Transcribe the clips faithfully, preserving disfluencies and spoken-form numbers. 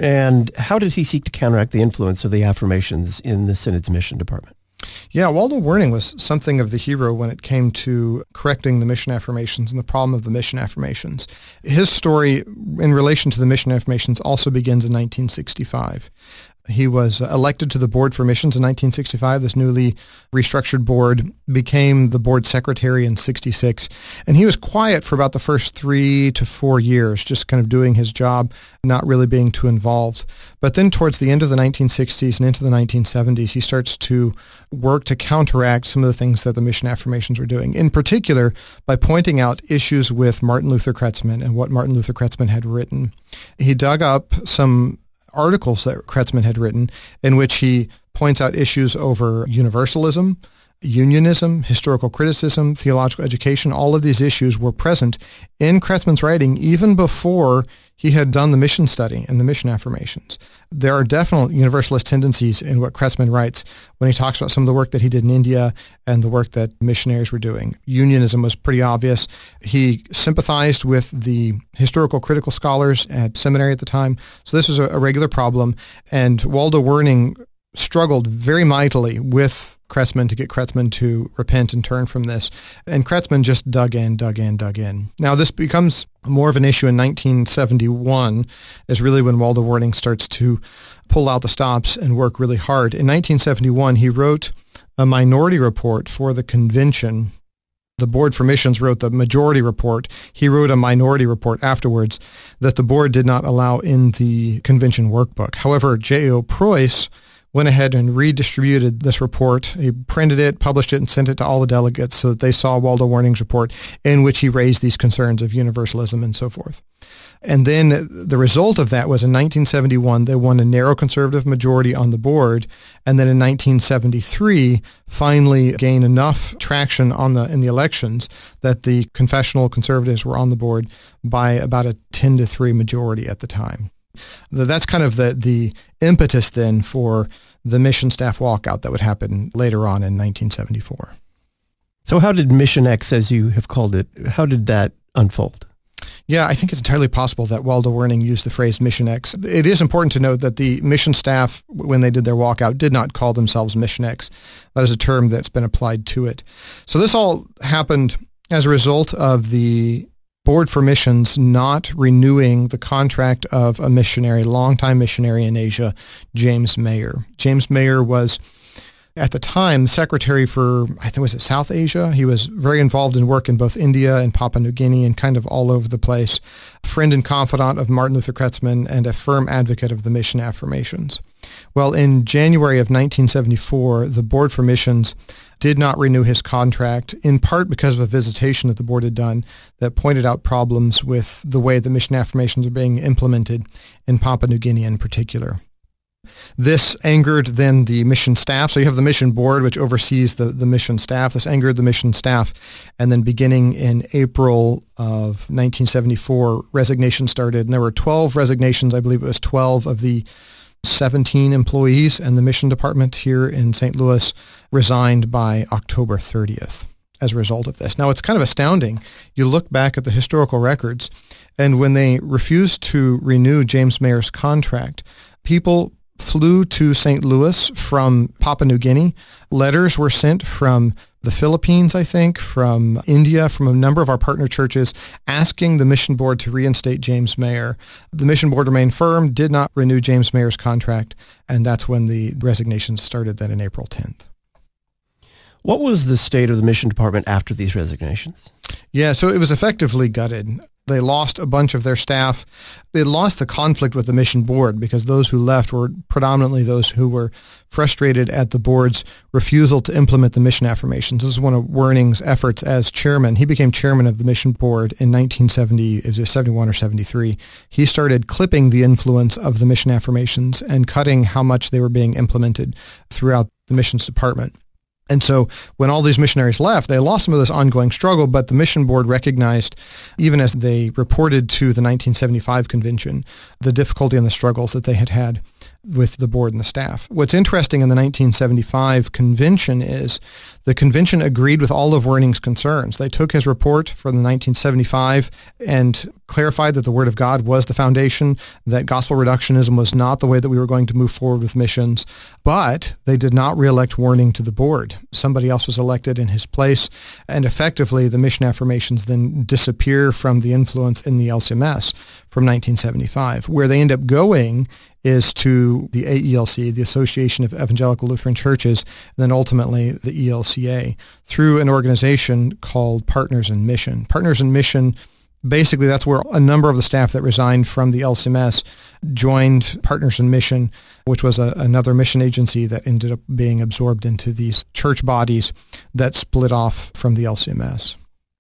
And how did he seek to counteract the influence of the affirmations in the Synod's mission department? Yeah, Waldo Werning was something of the hero when it came to correcting the mission affirmations and the problem of the mission affirmations. His story in relation to the mission affirmations also begins in nineteen sixty-five. He was elected to the board for missions in nineteen sixty-five. This newly restructured board became the board secretary in sixty-six. And he was quiet for about the first three to four years, just kind of doing his job, not really being too involved. But then towards the end of the nineteen sixties and into the nineteen seventies, he starts to work to counteract some of the things that the mission affirmations were doing, in particular by pointing out issues with Martin Luther Kretzmann and what Martin Luther Kretzmann had written. He dug up some articles that Kretzmann had written in which he points out issues over universalism, unionism, historical criticism, theological education. All of these issues were present in Kretzmann's writing even before he had done the mission study and the mission affirmations. There are definite universalist tendencies in what Kretzmann writes when he talks about some of the work that he did in India and the work that missionaries were doing. Unionism was pretty obvious. He sympathized with the historical critical scholars at seminary at the time. So this was a, a regular problem. And Waldo Werning struggled very mightily with Kretzmann to get Kretzmann to repent and turn from this. And Kretzmann just dug in, dug in, dug in. Now, this becomes more of an issue in nineteen seventy-one, is really when Waldo Werning starts to pull out the stops and work really hard. In nineteen seventy-one, he wrote a minority report for the convention. The Board for Missions wrote the majority report. He wrote a minority report afterwards that the board did not allow in the convention workbook. However, J O Preuss went ahead and redistributed this report. He printed it, published it, and sent it to all the delegates so that they saw Waldo Werning's report in which he raised these concerns of universalism and so forth. And then the result of that was in nineteen seventy-one, they won a narrow conservative majority on the board. And then in nineteen seventy-three, finally gained enough traction on the in the elections that the confessional conservatives were on the board by about a ten to three majority at the time. That's kind of the, the impetus then for the mission staff walkout that would happen later on in nineteen seventy-four. So how did Mission X, as you have called it, how did that unfold? Yeah, I think it's entirely possible that Waldo Werning used the phrase Mission X. It is important to note that the mission staff, when they did their walkout, did not call themselves Mission X. That is a term that's been applied to it. So this all happened as a result of the Board for Missions not renewing the contract of a missionary, longtime missionary in Asia, James Mayer. James Mayer was, at the time, secretary for, I think, was it South Asia? He was very involved in work in both India and Papua New Guinea and kind of all over the place. Friend and confidant of Martin Luther Kretzmann and a firm advocate of the mission affirmations. Well, in January of nineteen seventy-four, the Board for Missions did not renew his contract, in part because of a visitation that the board had done that pointed out problems with the way the mission affirmations are being implemented in Papua New Guinea in particular. This angered then the mission staff. So you have the mission board, which oversees the, the mission staff. This angered the mission staff. And then beginning in April of nineteen seventy-four, resignations started. And there were twelve resignations. I believe it was twelve of the seventeen employees in the mission department here in Saint Louis resigned by October thirtieth as a result of this. Now, it's kind of astounding. You look back at the historical records, and when they refused to renew James Mayer's contract, people flew to Saint Louis from Papua New Guinea. Letters were sent from the Philippines, I think, from India, from a number of our partner churches, asking the mission board to reinstate James Mayer. The mission board remained firm, did not renew James Mayer's contract, and that's when the resignations started then in April tenth. What was the state of the mission department after these resignations? Yeah, so it was effectively gutted. They lost a bunch of their staff. They lost the conflict with the mission board because those who left were predominantly those who were frustrated at the board's refusal to implement the mission affirmations. This is one of Werning's efforts as chairman. He became chairman of the mission board in nineteen seventy, it was seventy-one or seventy-three. He started clipping the influence of the mission affirmations and cutting how much they were being implemented throughout the missions department. And so when all these missionaries left, they lost some of this ongoing struggle, but the mission board recognized, even as they reported to the nineteen seventy-five convention, the difficulty and the struggles that they had had. with the board and the staff. What's interesting in the nineteen seventy-five convention is the convention agreed with all of Werning's concerns. They took his report from the nineteen seventy-five and clarified that the Word of God was the foundation, that gospel reductionism was not the way that we were going to move forward with missions, but they did not re-elect Werning to the board. Somebody else was elected in his place, and effectively the mission affirmations then disappear from the influence in the L C M S from nineteen seventy-five. Where they end up going is to the A E L C, the Association of Evangelical Lutheran Churches, and then ultimately the E L C A, through an organization called Partners in Mission. Partners in Mission, basically that's where a number of the staff that resigned from the L C M S joined Partners in Mission, which was a, another mission agency that ended up being absorbed into these church bodies that split off from the L C M S.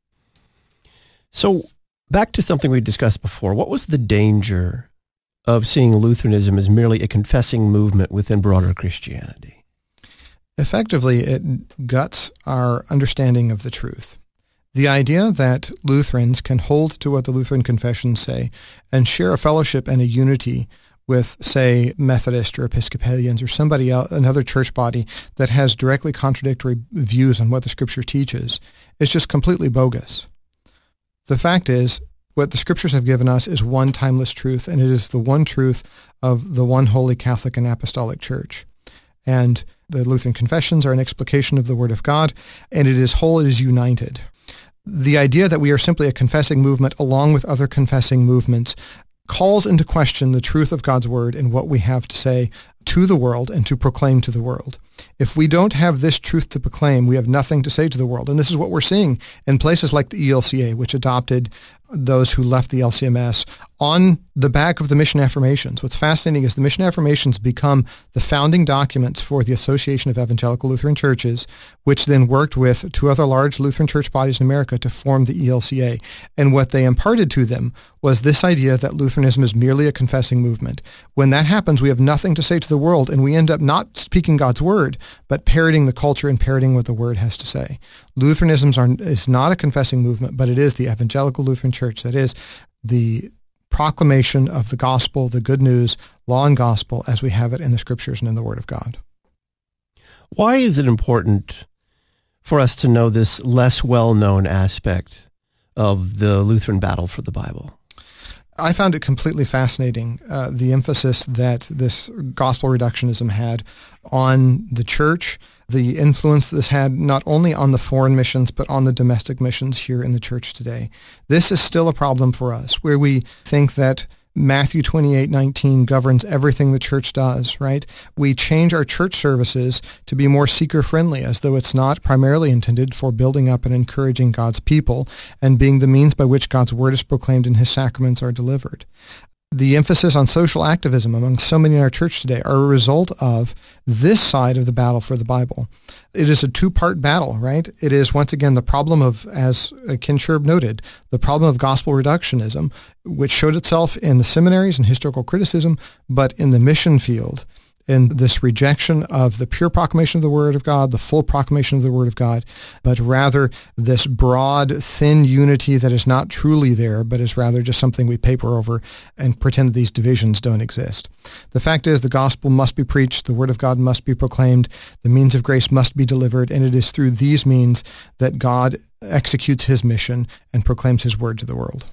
So back to something we discussed before. What was the danger of seeing Lutheranism as merely a confessing movement within broader Christianity? Effectively, it guts our understanding of the truth. The idea that Lutherans can hold to what the Lutheran confessions say and share a fellowship and a unity with, say, Methodist or Episcopalians or somebody else, another church body that has directly contradictory views on what the Scripture teaches is just completely bogus. The fact is, what the Scriptures have given us is one timeless truth, and it is the one truth of the one holy Catholic and Apostolic Church. And the Lutheran confessions are an explication of the Word of God, and it is whole, it is united. The idea that we are simply a confessing movement along with other confessing movements calls into question the truth of God's Word and what we have to say to the world and to proclaim to the world. If we don't have this truth to proclaim, we have nothing to say to the world. And this is what we're seeing in places like the E L C A, which adopted those who left the L C M S on the back of the mission affirmations. What's fascinating is the mission affirmations become the founding documents for the Association of Evangelical Lutheran Churches, which then worked with two other large Lutheran church bodies in America to form the E L C A. And what they imparted to them was this idea that Lutheranism is merely a confessing movement. When that happens, we have nothing to say to the world, and we end up not speaking God's Word, but parroting the culture and parroting what the Word has to say. Lutheranism is not a confessing movement, but it is the Evangelical Lutheran Church. That is the proclamation of the gospel, the good news, law and gospel, as we have it in the Scriptures and in the Word of God. Why is it important for us to know this less well-known aspect of the Lutheran battle for the Bible? I found it completely fascinating, uh, the emphasis that this gospel reductionism had on the church, the influence this had not only on the foreign missions, but on the domestic missions here in the church today. This is still a problem for us, where we think that Matthew twenty-eight nineteen governs everything the church does, right? We change our church services to be more seeker-friendly, as though it's not primarily intended for building up and encouraging God's people and being the means by which God's Word is proclaimed and His sacraments are delivered. The emphasis on social activism among so many in our church today are a result of this side of the battle for the Bible. It is a two-part battle, right? It is, once again, the problem of, as Ken Sherb noted, the problem of gospel reductionism, which showed itself in the seminaries and historical criticism, but in the mission field, in this rejection of the pure proclamation of the Word of God, the full proclamation of the Word of God, but rather this broad, thin unity that is not truly there, but is rather just something we paper over and pretend that these divisions don't exist. The fact is, the gospel must be preached, the Word of God must be proclaimed, the means of grace must be delivered, and it is through these means that God executes His mission and proclaims His Word to the world.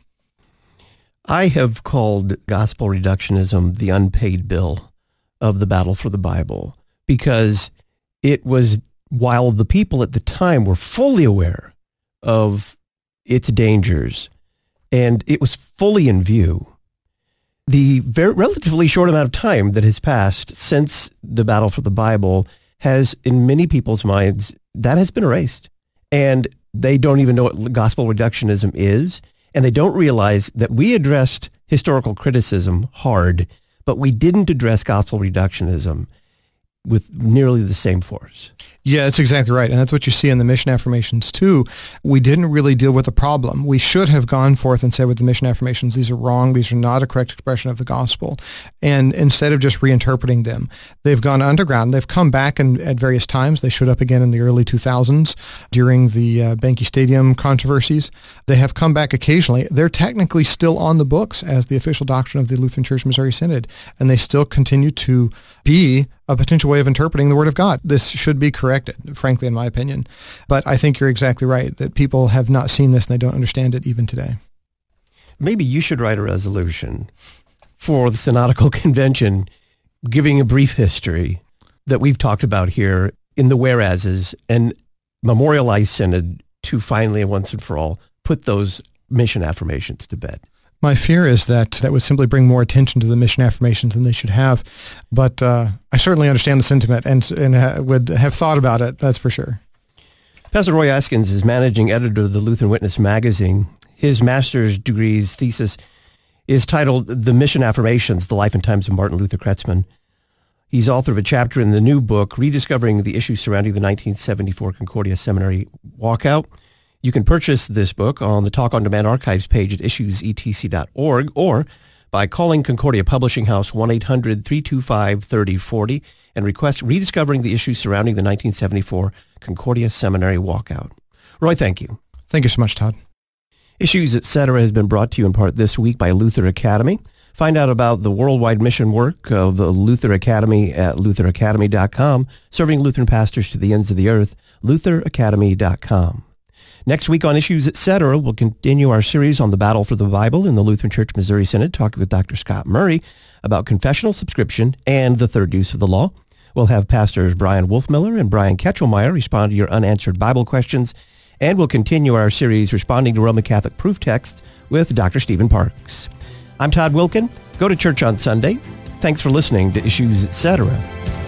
I have called gospel reductionism the unpaid bill of the battle for the Bible, because it was, while the people at the time were fully aware of its dangers and it was fully in view, the very relatively short amount of time that has passed since the battle for the Bible has, in many people's minds, that has been erased. And they don't even know what gospel reductionism is, and they don't realize that we addressed historical criticism hard, but we didn't address gospel reductionism. with nearly the same force. Yeah, that's exactly right. And that's what you see in the mission affirmations too. We didn't really deal with the problem. We should have gone forth and said with the mission affirmations, these are wrong. These are not a correct expression of the gospel. And instead of just reinterpreting them, they've gone underground. They've come back in, at various times. They showed up again in the early two thousands during the uh, Benke Stadium controversies. They have come back occasionally. They're technically still on the books as the official doctrine of the Lutheran Church Missouri Synod, and they still continue to be a potential way of interpreting the Word of God. This should be corrected, frankly, in my opinion. But I think you're exactly right, that people have not seen this and they don't understand it even today. Maybe you should write a resolution for the Synodical Convention, giving a brief history that we've talked about here in the whereases, and memorialize Synod to finally and once and for all put those mission affirmations to bed. My fear is that that would simply bring more attention to the mission affirmations than they should have. But uh, I certainly understand the sentiment and, and ha- would have thought about it, that's for sure. Pastor Roy Askins is managing editor of the Lutheran Witness magazine. His master's degree's thesis is titled The Mission Affirmations, The Life and Times of Martin Luther Kretzmann. He's author of a chapter in the new book, Rediscovering the Issues Surrounding the nineteen seventy-four Concordia Seminary Walkout. You can purchase this book on the Talk on Demand archives page at issues e t c dot org or by calling Concordia Publishing House one eight hundred, three two five, three oh four oh and request Rediscovering the Issues Surrounding the nineteen seventy-four Concordia Seminary Walkout. Roy, thank you. Thank you so much, Todd. Issues, et cetera has been brought to you in part this week by Luther Academy. Find out about the worldwide mission work of the Luther Academy at luther academy dot com, serving Lutheran pastors to the ends of the earth, luther academy dot com. Next week on Issues, et cetera, we'll continue our series on the battle for the Bible in the Lutheran Church Missouri Synod, talking with Doctor Scott Murray about confessional subscription and the third use of the law. We'll have pastors Brian Wolfmiller and Brian Ketchelmeyer respond to your unanswered Bible questions, and we'll continue our series responding to Roman Catholic proof texts with Doctor Stephen Parks. I'm Todd Wilkin. Go to church on Sunday. Thanks for listening to Issues, et cetera.